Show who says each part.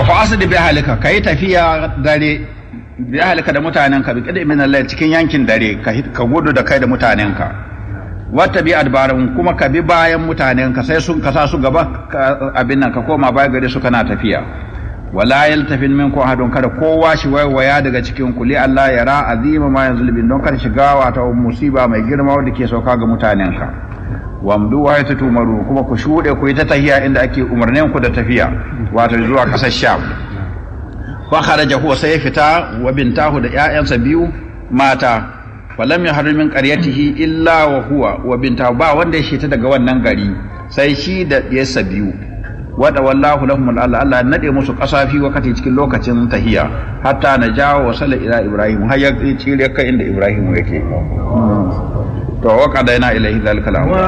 Speaker 1: fa asdi bi ahlika kai tafiya dare bi ahlika da mutanenka bi kidi min Allah cikin yankin dare ka gudu da kai da mutanenka wata bi adbarun kuma ka bi bayan mutanenka sai sun kasa su gaba abin nan ka koma baya gare su kana tafiya wala yaltafin minkum ahadun kada kowa shi waya daga cikin ku li Allah yara azima ma yanzul bin don kada shiga wata musiba mai girma wanda ke sauka ga mutanenka wamdu wa tumaru kuma ku shude ku yi ta tahiya inda ake umarnin ku da tafiya wato zuwa kasar Sham fa kharaja huwa sai fita wa bintahu da ƴaƴansa biyu mata falam yahrum min qaryatihi illa wa huwa wa bintahu ba wanda ya shita daga wannan gari sai shi da ɗiyarsa biyu wada wallahu lahum Allah nade musu kasafi wakati cikin lokacin tahiya hatta najawa wa salla ila ibrahim har ya tsire kai inda ibrahim yake to wa qadaina ilayhi zalika al